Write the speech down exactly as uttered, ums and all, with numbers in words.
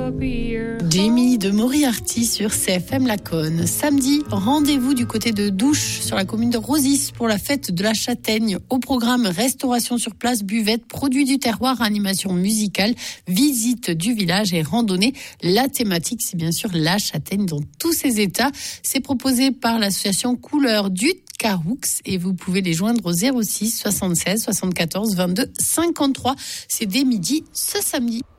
Jamie de Moriarty sur C F M Laconne. Samedi, rendez-vous du côté de Douche sur la commune de Rosis pour la fête de la châtaigne. Au programme, restauration sur place, buvette, produits du terroir, animation musicale, visite du village et randonnée. La thématique, c'est bien sûr la châtaigne dans tous ses états. C'est proposé par l'association Couleur du Caroux et vous pouvez les joindre au zéro six soixante-seize soixante-quatorze vingt-deux cinquante-trois. C'est dès midi ce samedi.